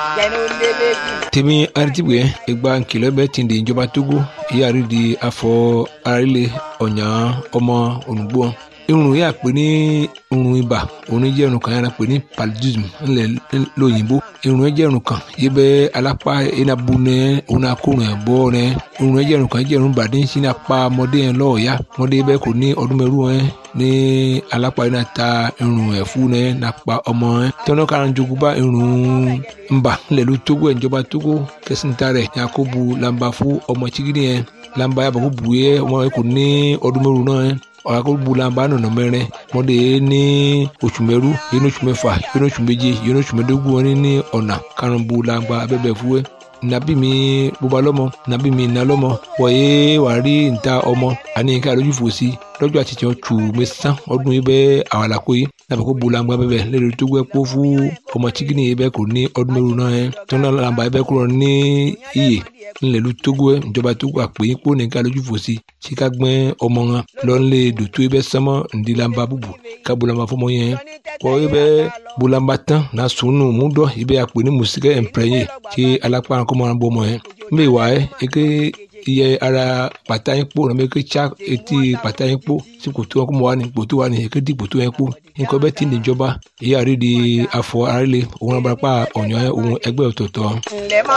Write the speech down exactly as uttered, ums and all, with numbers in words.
tèmi aritibwe egba nkìlọ̀ bẹ tìǹde ìjọba Togo ìyàrí di afọ arílẹ̀ ọ̀nyà ọmọ olùgbò irun yà pé ní irun ibà òun jẹ́ irun kan yàrá pé ní paludism ńlẹ̀ lóyìnbó irun jẹ́ irun kan yìí bẹ́ alápá enabu nẹ òun akórun ẹ̀ bọ́ nẹ irun jẹ́ irun kan jẹ́ irun bàdé ń sin apá ọmọdé yẹn lọ́ọ̀ọ́yá ọmọdé bẹ́ẹ̀ kò ní ọdún mẹ́rù ẹ̀ ní alápá yẹn ta irun ẹ̀ fún ẹ̀ nàpa ọmọ ẹ̀ tọ́nà kára ń jogún bá irun ńbà ńlẹ̀ ló Togo ẹ̀ ìjọba Togo kẹsìntà rẹ̀ yakubu lamba fún ọmọ chigidi yẹn lamba yàbọ̀ kó bu yẹ ọmọ yẹn kò ní ọdún mẹ́rù náà ẹ̀ ọ̀rọ̀ bulamba nọ̀nà mẹ́rin mọ́dé ní oṣù mẹ́rú yẹn oṣù mẹ́fà yẹn oṣù méje yẹn oṣù mẹ́dógún wọn ní ọ̀nà karùn-ún bulamba abẹ́bẹ̀ fúwẹ́ nàbí mi bóba lọ́mọ nàbí mi nà lọ́mọ wọ̀nyé wàá rí níta ọmọ àní ká lójú fò sí lọ́jọ́ àtijọ́ tù mí sán ọdún yìí bẹ́ẹ̀ àwàlàkó yìí nàbẹ̀ kó bulamba bẹ́ẹ̀ lẹ́nu tó gbẹ́ kó fún ọmọ chikini yìí bẹ́ẹ̀ kò ní ọdún mẹ́rù náà yẹn tó náà làǹbà yìí bẹ́ẹ̀ kúrò ní iyè ńlẹ̀lú Togo ẹ̀ ìjọba Togo àpè yín kó ní ká lójú fò sí tí ká gbẹ́ ọmọ wọn lọ́nlẹ̀ dòtó yìí bẹ́ẹ̀ sánmọ́ ǹdí làǹbà bùbù ká bulamba fọmọ yẹn kọ́ yìí bẹ́ẹ̀ bulamba tán náà sùnù múdọ̀ yìí bẹ́ẹ̀ àpè ní mùsíkẹ́ ẹ̀ǹpẹ̀rẹ̀yẹ tí alápá kọ́mọ́ ara bọ́ ọmọ yẹn mbẹ́ wà ẹ́ eke iye ara pàtà yín kpó nàbẹ eke tsa etí pàtà yín kpó tí kòtò wọn kó mọ wà ní kòtò wà ní eke di kòtò yẹn kpó nǹkan bẹ́ẹ̀ ti níjọba èyí àrídìí afọ àrílẹ̀ òun abúlápá ọ̀nyọ́ òun ẹgbẹ́ ọ̀tọ̀ọ̀tọ̀.